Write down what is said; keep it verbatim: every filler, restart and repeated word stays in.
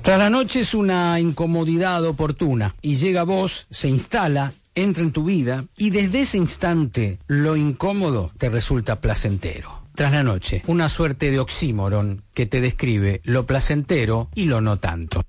Tras la noche es una incomodidad oportuna y llega a vos, se instala, entra en tu vida y desde ese instante lo incómodo te resulta placentero. Tras la noche, una suerte de oxímoron que te describe lo placentero y lo no tanto.